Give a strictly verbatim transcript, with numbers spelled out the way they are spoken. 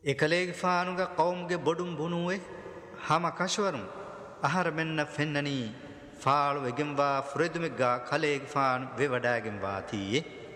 එකලේග ෆානුග කවුම්ගේ බොඩුම් බුණුවේ හම කශවරුම් අහර මෙන්න ෆෙන්නනී ෆාළු වෙගෙන්වා ෆුරෙදුමෙග්ගා කලේග ෆානු වෙවඩාගෙන් වාතියේ